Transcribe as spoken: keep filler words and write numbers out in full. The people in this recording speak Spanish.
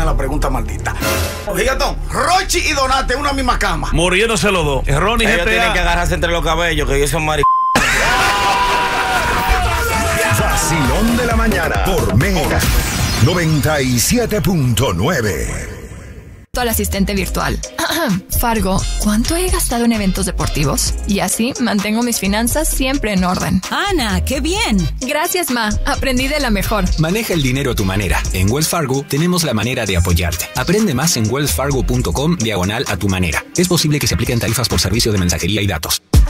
la pregunta maldita. Gigatón, Rochi y Donate en una misma cama. Muriéndose los dos. Ronnie Ellos G T A. tienen que agarrarse entre los cabellos, que ellos son mari... Vacilón de la mañana por Mega noventa y siete punto nueve. Al asistente virtual. Fargo, ¿cuánto he gastado en eventos deportivos? Y así mantengo mis finanzas siempre en orden. Ana, ¡qué bien! Gracias, Ma. Aprendí de la mejor. Maneja el dinero a tu manera. En Wells Fargo tenemos la manera de apoyarte. Aprende más en wells fargo punto com diagonal a tu manera. Es posible que se apliquen tarifas por servicio de mensajería y datos.